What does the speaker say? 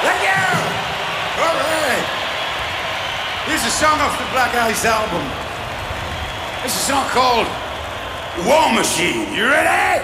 Thank you! All right. Here's a song off the Black Ice album. It's a song called War Machine. You ready?